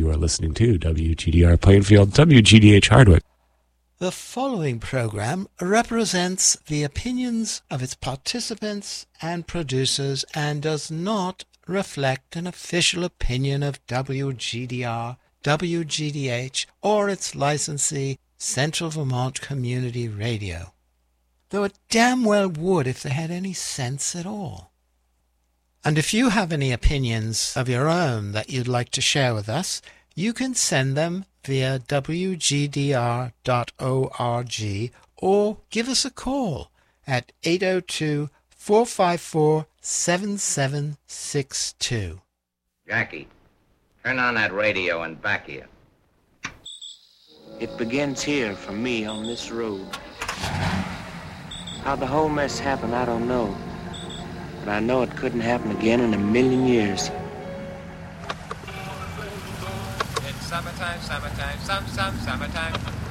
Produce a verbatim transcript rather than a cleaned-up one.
You are listening to W G D R Plainfield, W G D H Hardwick. The following program represents the opinions of its participants and producers and does not reflect an official opinion of W G D R, W G D H, or its licensee, Central Vermont Community Radio. Though it damn well would if they had any sense at all. And if you have any opinions of your own that you'd like to share with us, you can send them via W G D R dot org or give us a call at eight oh two, four five four, seven seven six two. Jackie, turn on that radio and back here. It begins here for me on this road. How the whole mess happened, I don't know. But I know it couldn't happen again in a million years. It's summertime, summertime, some, some, summertime.